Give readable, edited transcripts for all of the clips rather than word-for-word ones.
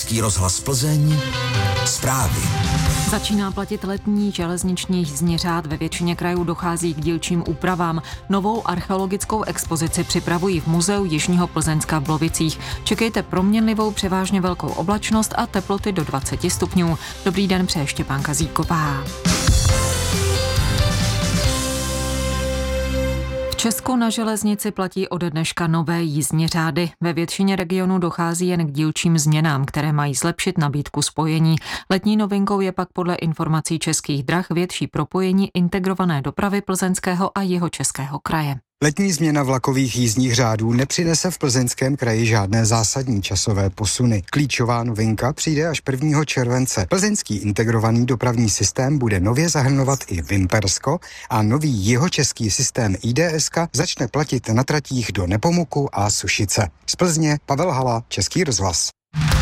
Český rozhlas Plzeň. Zprávy. Začíná platit letní železniční jízdní řád. Ve většině krajů dochází k dílčím úpravám. Novou archeologickou expozici připravují v muzeu Jižního Plzeňska v Blovicích. Čekejte proměnlivou převážně velkou oblačnost a teploty do 20 stupňů. Dobrý den, přeje Štěpánka Zíková. V Česku na železnici platí ode dneška nové jízdní řády. Ve většině regionů dochází jen k dílčím změnám, které mají zlepšit nabídku spojení. Letní novinkou je pak podle informací Českých drah větší propojení integrované dopravy Plzeňského a Jihočeského kraje. Letní změna vlakových jízdních řádů nepřinese v Plzeňském kraji žádné zásadní časové posuny. Klíčová novinka přijde až 1. července. Plzeňský integrovaný dopravní systém bude nově zahrnovat i Vimpersko a nový jihočeský systém IDS začne platit na tratích do Nepomuku a Sušice. Z Plzně Pavel Hala, Český rozhlas.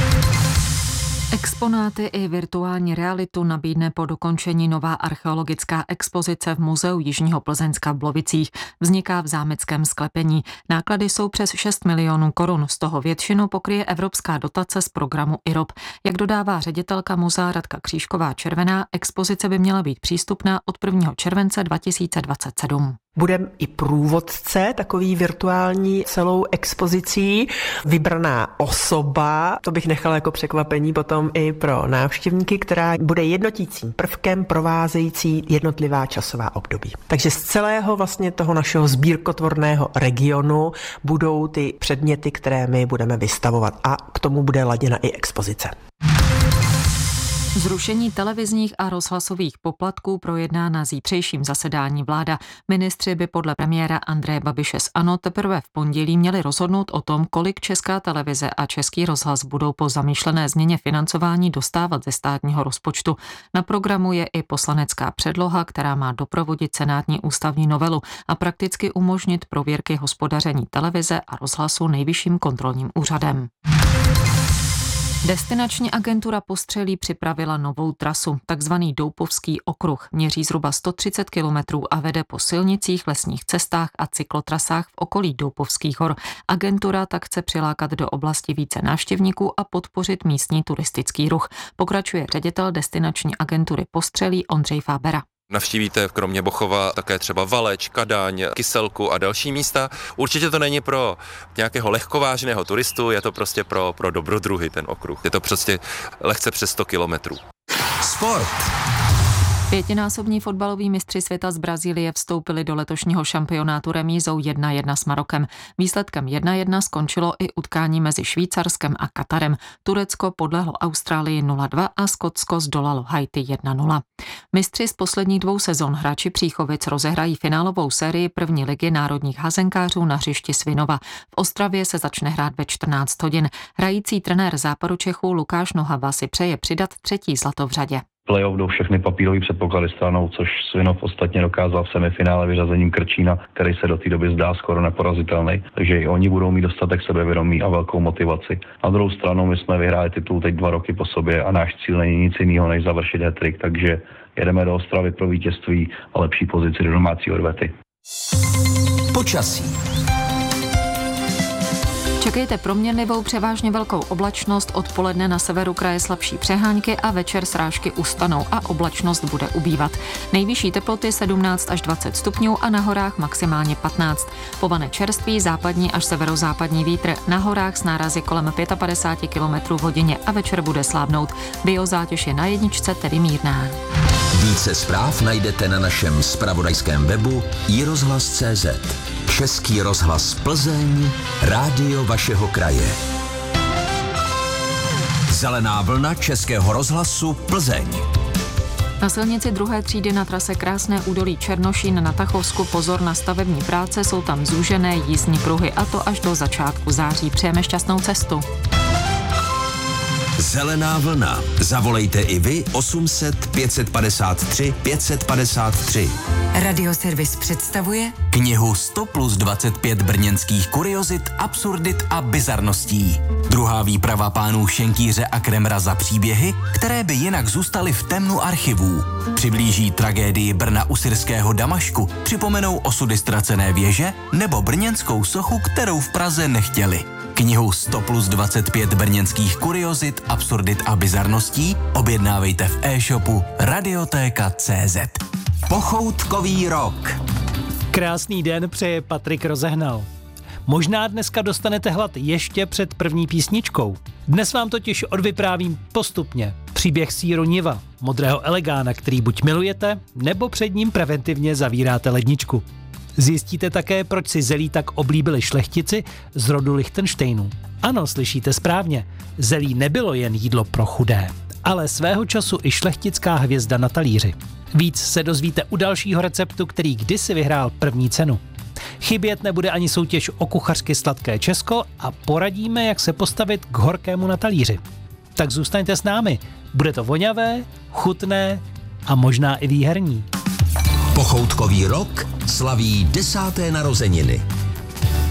Exponáty i virtuální realitu nabídne po dokončení nová archeologická expozice v muzeu Jižního Plzeňska v Blovicích. Vzniká v zámeckém sklepení. Náklady jsou přes 6 milionů korun, z toho většinu pokryje evropská dotace z programu IROP. Jak dodává ředitelka muzea Radka Křížková-Červená, expozice by měla být přístupná od 1. července 2027. Bude i průvodce, takový virtuální celou expozicí, vybraná osoba, to bych nechala jako překvapení potom i pro návštěvníky, která bude jednotícím prvkem provázející jednotlivá časová období. Takže z celého vlastně toho našeho sbírkotvorného regionu budou ty předměty, které my budeme vystavovat a k tomu bude laděna i expozice. Zrušení televizních a rozhlasových poplatků projedná na zítřejším zasedání vláda. Ministři by podle premiéra Andreje Babiše z ANO teprve v pondělí měli rozhodnout o tom, kolik Česká televize a Český rozhlas budou po zamýšlené změně financování dostávat ze státního rozpočtu. Na programu je i poslanecká předloha, která má doprovodit senátní ústavní novelu a prakticky umožnit prověrky hospodaření televize a rozhlasu Nejvyšším kontrolním úřadem. Destinační agentura Postřelí připravila novou trasu, takzvaný Doupovský okruh. Měří zhruba 130 kilometrů a vede po silnicích, lesních cestách a cyklotrasách v okolí Doupovských hor. Agentura tak chce přilákat do oblasti více návštěvníků a podpořit místní turistický ruch. Pokračuje ředitel destinační agentury Postřelí Ondřej Fábera. Navštívíte kromě Bochova také třeba Valeč, Kadaň, Kyselku a další místa. Určitě to není pro nějakého lehkovážného turistu, je to prostě pro dobrodruhy ten okruh. Je to prostě lehce přes 100 kilometrů. Sport. 5násobní fotbaloví mistři světa z Brazílie vstoupili do letošního šampionátu remízou 1-1 s Marokem. Výsledkem 1-1 skončilo i utkání mezi Švýcarskem a Katarem. Turecko podlehlo Austrálii 0-2 a Skotsko zdolalo Haiti 1-0. Mistři z posledních 2 sezon hráči Příchovic rozehrají finálovou sérii první ligy národních házenkářů na hřišti Svinova. V Ostravě se začne hrát ve 14 hodin. Hrající trenér Západočechů Lukáš Nohava si přeje přidat 3. zlato v řadě. Playoff jdou všechny papírové předpoklady stranou, což Svinov ostatně dokázal v semifinále vyřazením Krčína, který se do té doby zdá skoro neporazitelný. Takže i oni budou mít dostatek sebevědomí a velkou motivaci. Na druhou stranu my jsme vyhráli titul teď 2 roky po sobě a náš cíl není nic jiného, než završit hat-trick, takže jedeme do Ostravy pro vítězství a lepší pozici do domácí odvety. Počasí. Čekejte proměnlivou převážně velkou oblačnost, odpoledne na severu kraje slabší přehánky a večer srážky ustanou a oblačnost bude ubývat. Nejvyšší teploty 17 až 20 stupňů a na horách maximálně 15. Povane čerstvý západní až severozápadní vítr, na horách s nárazy kolem 55 km v hodině a večer bude slábnout. Biozátěž je na 1, tedy mírná. Více zpráv najdete na našem zpravodajském webu iRozhlas.cz. Český rozhlas Plzeň, rádio vašeho kraje. Zelená vlna Českého rozhlasu Plzeň. Na silnici 2. třídy na trase Krásné údolí Černošín na Tachovsku pozor na stavební práce, jsou tam zúžené jízdní pruhy a to až do začátku září. Přejeme šťastnou cestu. Zelená vlna. Zavolejte i vy 800 553 553. Radioservis představuje knihu 100 plus 25 brněnských kuriozit, absurdit a bizarností. Druhá výprava pánů Šenkýře a Kremra za příběhy, které by jinak zůstaly v temnu archivů. Přiblíží tragédii Brna u syrského Damašku, připomenou osudy ztracené věže nebo brněnskou sochu, kterou v Praze nechtěli. Knihu 100+25 brněnských kuriozit, absurdit a bizarností objednávejte v e-shopu Radiotéka.cz. Pochoutkový rok. Krásný den přeje Patrik Rozehnal. Možná dneska dostanete hlad ještě před první písničkou. Dnes vám totiž odvyprávím postupně příběh sýru Niva, modrého elegána, který buď milujete, nebo před ním preventivně zavíráte ledničku. Zjistíte také, proč si zelí tak oblíbili šlechtici z rodu Lichtenštejnů. Ano, slyšíte správně, zelí nebylo jen jídlo pro chudé, ale svého času i šlechtická hvězda na talíři. Víc se dozvíte u dalšího receptu, který kdysi vyhrál první cenu. Chybět nebude ani soutěž o kuchařky Sladké Česko a poradíme, jak se postavit k horkému na talíři. Tak zůstaňte s námi, bude to voňavé, chutné a možná i výherní. Pochoutkový rok slaví 10. narozeniny.